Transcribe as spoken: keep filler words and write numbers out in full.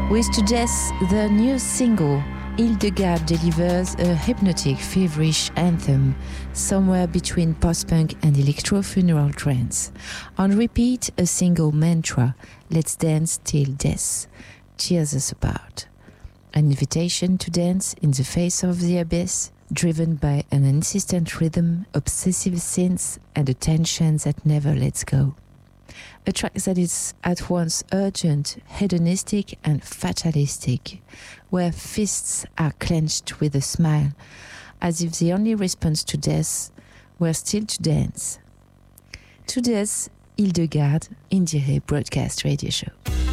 With To Death, the new single, Hildegard delivers a hypnotic, feverish anthem, somewhere between post-punk and electro-funeral trance. On repeat, a single mantra, let's dance till death, cheers us about. An invitation to dance in the face of the abyss, driven by an insistent rhythm, obsessive synths, and a tension that never lets go. A track that is at once urgent, hedonistic, and fatalistic, where fists are clenched with a smile, as if the only response to death were still to dance. To Death, Hildegard, Indire Broadcast Radio Show.